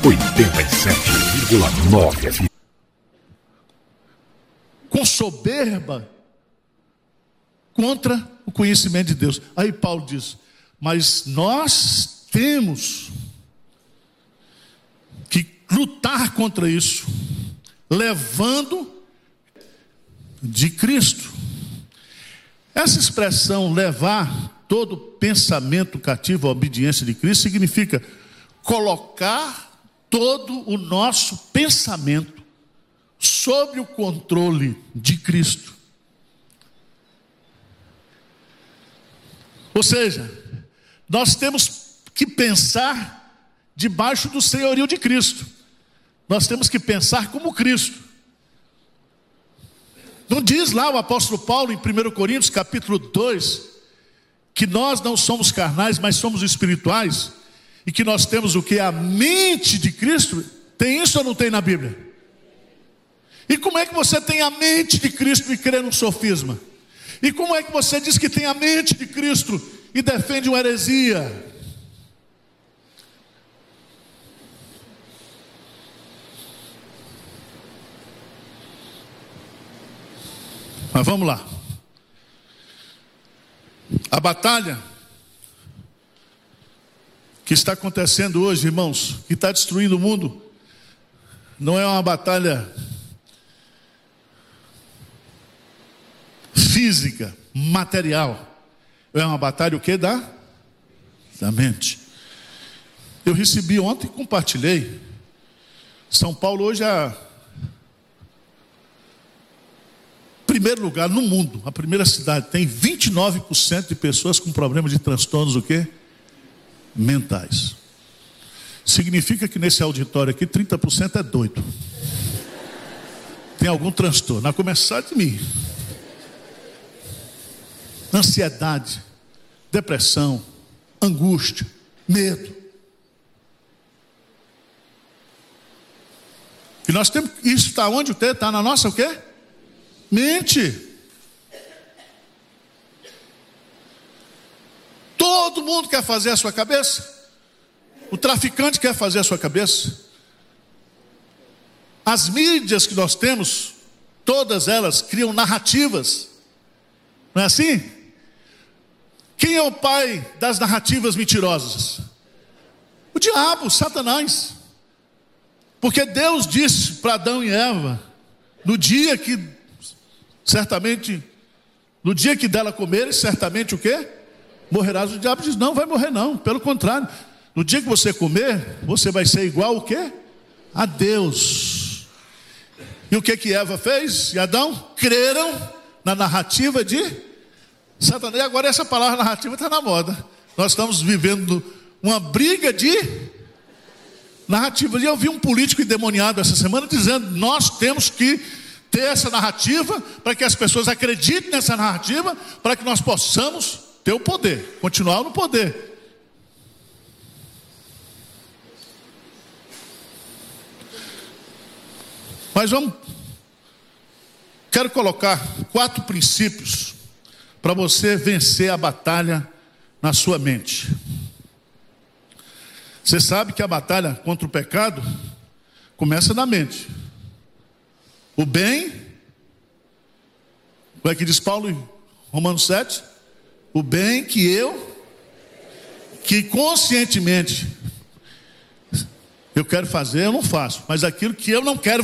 87,9 FM. Com soberba contra o conhecimento de Deus. Aí Paulo diz: mas nós temos que lutar contra isso, levando de Cristo. Essa expressão, levar todo pensamento cativo à obediência de Cristo, significa colocar todo o nosso pensamento sob o controle de Cristo. Ou seja, nós temos que pensar debaixo do senhorio de Cristo. Nós temos que pensar como Cristo. Não diz lá o apóstolo Paulo em 1 Coríntios capítulo 2, que nós não somos carnais, mas somos espirituais, e que nós temos o que? A mente de Cristo? Tem isso ou não tem na Bíblia? E como é que você tem a mente de Cristo e crê num sofisma? E como é que você diz que tem a mente de Cristo e defende uma heresia? Mas vamos lá. A batalha que está acontecendo hoje, irmãos, que está destruindo o mundo, não é uma batalha física, material. É uma batalha o quê? Da mente. Eu recebi ontem e compartilhei. São Paulo hoje é primeiro lugar no mundo, a primeira cidade, tem 29% de pessoas com problemas de transtornos o quê? Mentais. Significa que nesse auditório aqui 30% é doido. Tem algum transtorno, a começar de mim. Ansiedade, depressão, angústia, medo. E nós temos, isso está onde? Está na nossa o quê? Mente. Todo mundo quer fazer a sua cabeça. O traficante quer fazer a sua cabeça. As mídias que nós temos, todas elas criam narrativas. Não é assim? Quem é o pai das narrativas mentirosas? O diabo, Satanás. Porque Deus disse para Adão e Eva, no dia que dela comerem, certamente o quê? Morrerás. O diabo diz: não vai morrer não, pelo contrário, no dia que você comer, você vai ser igual o quê? A Deus. E o que Eva fez? E Adão? Creram na narrativa de Satanás. E agora essa palavra narrativa está na moda. Nós estamos vivendo uma briga de narrativas. E eu vi um político endemoniado essa semana dizendo: nós temos que ter essa narrativa para que as pessoas acreditem nessa narrativa, para que nós possamos ter o poder, continuar no poder. Mas quero colocar 4 princípios para você vencer a batalha na sua mente. Você sabe que a batalha contra o pecado começa na mente. O bem, como é que diz Paulo em Romanos 7? O bem que conscientemente eu quero fazer, eu não faço, mas aquilo que eu não quero